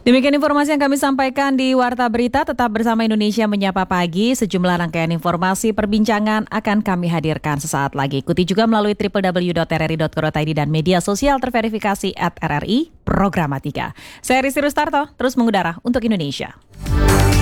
Demikian informasi yang kami sampaikan di Warta Berita. Tetap bersama Indonesia Menyapa Pagi. Sejumlah rangkaian informasi perbincangan akan kami hadirkan sesaat lagi. Ikuti juga melalui www.rri.co.id dan media sosial terverifikasi @RRI Programatika. Saya Rizky Rustarto, terus mengudara untuk Indonesia.